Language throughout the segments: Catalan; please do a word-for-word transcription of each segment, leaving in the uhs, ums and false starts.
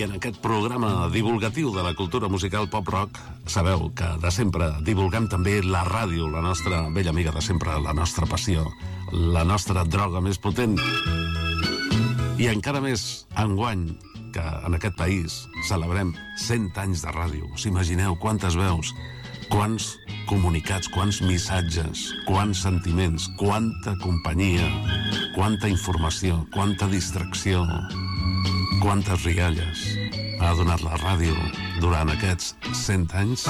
I en aquest programa divulgatiu de la cultura musical pop-rock, sabeu que de sempre divulguem també la ràdio, la nostra vella amiga de sempre, la nostra passió, la nostra droga més potent. I encara més enguany, que en aquest país celebrem cent anys de ràdio. Us imagineu quantes veus, quants comunicats, quants missatges, quants sentiments, quanta companyia, quanta informació, quanta distracció, quantes rialles ha donat la ràdio durant aquests cent anys?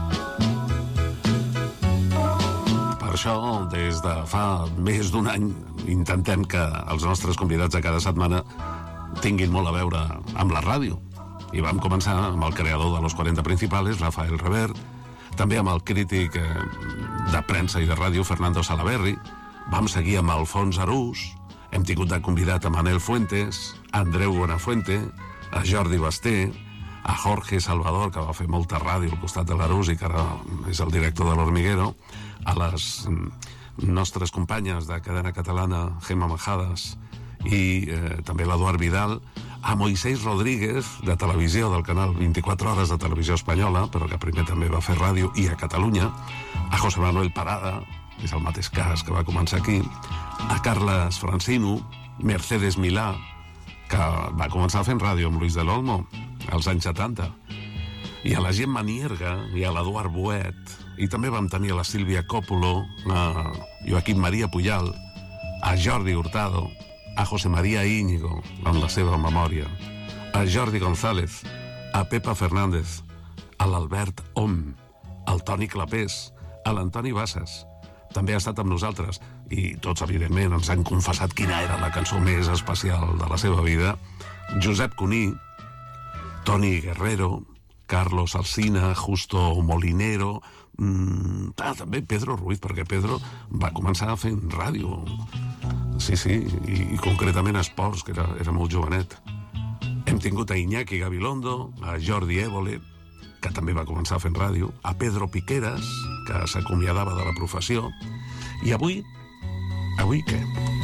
Per això, des de fa més d'un any, intentem que els nostres convidats de cada setmana tinguin molt a veure amb la ràdio. I vam començar amb el creador de Los quaranta Principales, Rafael Revert, també amb el crític de premsa i de ràdio, Fernando Salaverry. Vam seguir amb Alfons Arús, hem tingut de convidat a Manel Fuentes, a Andreu Buenafuente, a Jordi Basté, a Jorge Salvador, que va fer molta ràdio al costat de l'Arús i que ara és el director de l'Hormiguero, a les nostres companyes de cadena catalana, Gemma Majadas, i eh, també l'Eduard Vidal, a Moisés Rodríguez, de televisió, del canal vint-i-quatre hores de televisió espanyola, però que primer també va fer ràdio, i a Catalunya, a José Manuel Parada, és el mateix cas que va començar aquí, a Carles Francino, Mercedes Milà, que va començar fent ràdio amb Luis del Olmo als anys setanta, i a la Gemma Nierga, i a l'Eduard Boet, i també vam tenir a la Sílvia Coppolo, a Joaquim Maria Pujal, a Jordi Hurtado, a José María Íñigo, amb la seva memòria, a Jordi González, a Pepa Fernández, a l'Albert Om, al Toni Clapés, a l'Antoni Bassas. També ha estat amb nosaltres, i tots, evidentment, ens han confessat quina era la cançó més especial de la seva vida. Josep Cuní, Toni Guerrero, Carlos Alsina, Justo Molinero, mm, ah, també Pedro Ruiz, perquè Pedro va començar fent ràdio. Sí, sí, i, i concretament a Esports, que era, era molt jovenet. Hem tingut a Iñaki Gabilondo, a Jordi Évole, que també va començar fent ràdio, a Pedro Piqueras, que s'acomiadava de la professió, i avui, avui què?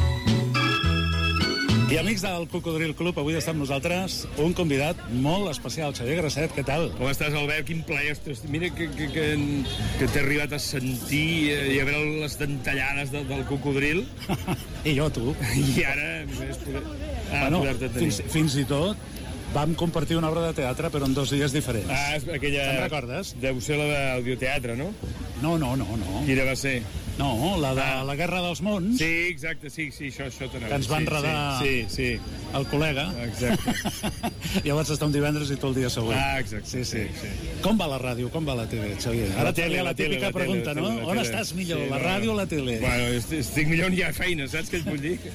I amics del Cocodril Club, avui està amb nosaltres un convidat molt especial, Xavier Grasset, què tal? Com estàs, Albert? Quin plaer. Ostres, mira que, que, que, que t'he arribat a sentir i a veure les dentallades de, del cocodril. I jo, tu. I ara, més poder, ah, bueno, poder-te tenir. Fins, fins i tot vam compartir una obra de teatre, però en dos dies diferents. Ah, aquella... Te'n recordes? Deu ser la d'audioteatre, no? No, no, no, no. Quina va ser? No, la de ah. la Guerra dels Mons. Sí, exacte, sí, sí, això, això t'anava. Que ens van sí, redar sí, sí, sí. el col·lega. Exacte. Llavors estar un divendres i tu el dia següent. Ah, exacte, sí, sí. sí, sí. Com va la ràdio? Com va la tele, Xavier? Ara la tele, la, la típica la pregunta, tele, no? la tele, On la estàs millor, sí, la ràdio o la tele? Bueno, estic millor on hi ha feina, saps què et vull dir?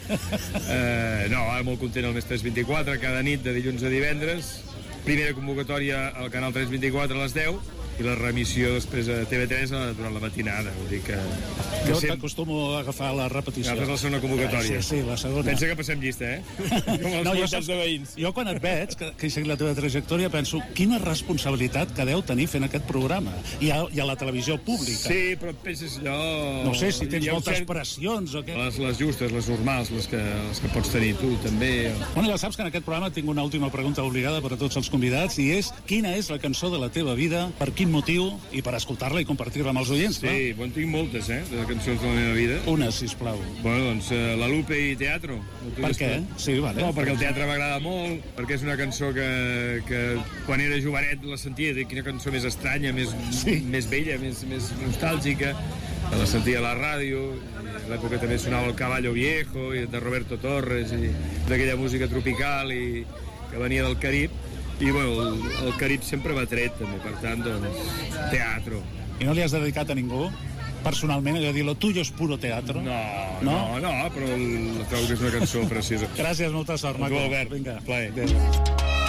uh, no, ara molt content al Més tres vint-i-quatre, cada nit de dilluns a divendres. Primera convocatòria al canal tres vint-i-quatre a les deu i la remissió després a T V tres durant la matinada. Vull dir que... que jo sempre... t'acostumo a agafar la repetició. Agafes la segona convocatòria. Sí, sí, la segona. Pensa que passem llista, eh? Com els no, jo, saps, de veïns. Jo quan et veig, que, que he seguit la teva trajectòria, penso, quina responsabilitat que deu tenir fent aquest programa. I a, i a la televisió pública. Sí, però et penses allò... No sé si tens moltes cert... pressions o què. Les, les justes, les normals, les que, les que pots tenir tu, també. Bueno, ja saps que en aquest programa tinc una última pregunta obligada per a tots els convidats, i és, quina és la cançó de la teva vida, per quin motiu, i per escoltar-la i compartir-la amb els oients, sí, clar? Sí, bon, tinc moltes, eh, de cançons de la meva vida. Una, sisplau. Bueno, doncs, uh, La Lupe i Teatro. Per què? Sí, vale. No, perquè el teatre m'agrada molt, perquè és una cançó que, que quan era jovenet la sentia, de quina cançó més estranya, més, sí. més vella, més, més nostàlgica. La sentia a la ràdio, a l'època també sonava el Caballo Viejo, i de Roberto Torres, i d'aquella música tropical i que venia del Carib. I bueno, el, el Carib sempre m'ha tret també, per tant, doncs, teatro. I no li has dedicat a ningú? Personalment, allò de dir, lo tuyo es puro teatro? No, no, no, no però el, trobo que és una cançó preciosa. Gràcies, molta sort, Maco. Albert, vinga. Plaer.